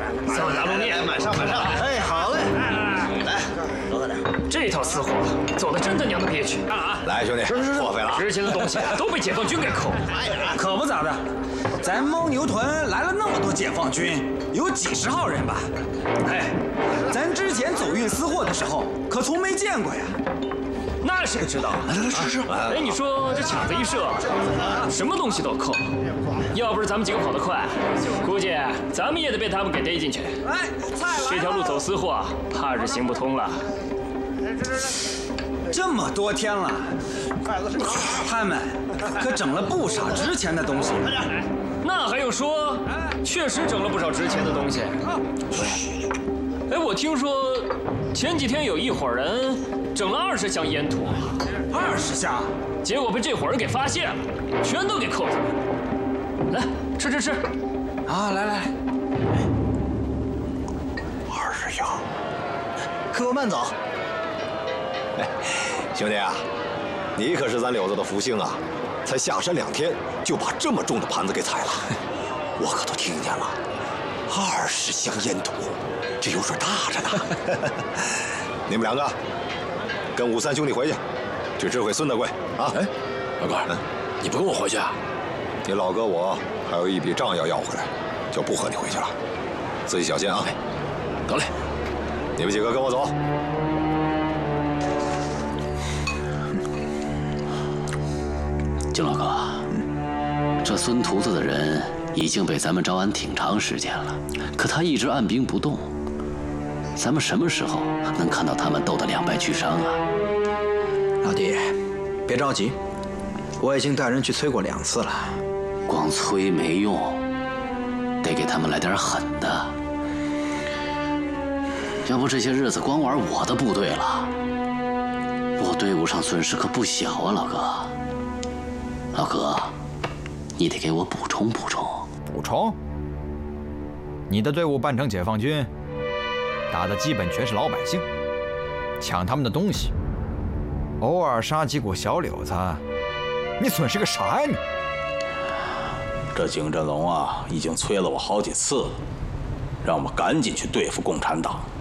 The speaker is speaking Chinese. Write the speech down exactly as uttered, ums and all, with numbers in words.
三碗大卤面， 满上满上。哎，好嘞，来，多喝点。 这套私货走的真他娘的憋屈啊！ 来，兄弟，破费了， 值钱的东西都被解放军给扣了。 可不咋的，咱牦牛屯来了那么多解放军，有几十号人吧？哎，咱之前走运私货的时候，可从没见过呀。 那谁知道？ 来来吃吃。 哎，你说这卡子一射，什么东西都扣。要不是咱们几个跑得快，估计咱们也得被他们给逮进去。 哎，菜来了。 这条路走私货，怕是行不通了。 这么多天了，他们可整了不少值钱的东西。 那还用说？确实整了不少值钱的东西。哎，我听说前几天有一伙人整了二十箱烟土， 二十箱， 结果被这伙人给发现了，全都给扣下来。来，吃吃吃。 啊，来来， 二十箱，客慢走。哎，兄弟啊，你可是咱柳子的福星啊！才下山两天，就把这么重的盘子给踩了，我可都听见了。二十箱烟土，这油水大着呢。你们两个跟武三兄弟回去，去知会孙大贵啊！ 哎，老哥，嗯，你不跟我回去啊？ 你老哥我还有一笔账要要回来，就不和你回去了，自己小心啊！ 哎，得嘞， 你们几个跟我走。 金老哥，这孙秃子的人已经被咱们招安挺长时间了，可他一直按兵不动。咱们什么时候能看到他们斗得两败俱伤啊？ 老弟，别着急，我已经带人去催过两次了。 光催没用，得给他们来点狠的。要不这些日子光玩我的部队了，我队伍上损失可不小啊，老哥。老哥，你得给我补充补充。 补充？你的队伍扮成解放军，打的基本全是老百姓，抢他们的东西，偶尔杀几股小柳子，你损失个啥呀你？ 这景振龙啊，已经催了我好几次了，让我们赶紧去对付共产党。